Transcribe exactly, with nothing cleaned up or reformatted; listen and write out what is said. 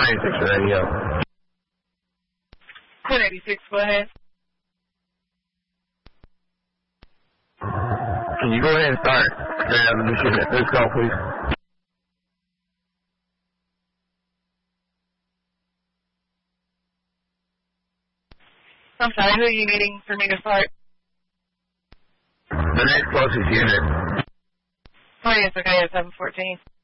ninety-six radio. ten eighty-six, go ahead. Can you go ahead and start? Um, let's go, please. I'm sorry, who are you needing for me to start? The next closest unit. Oh, yes, okay, it's seven fourteen.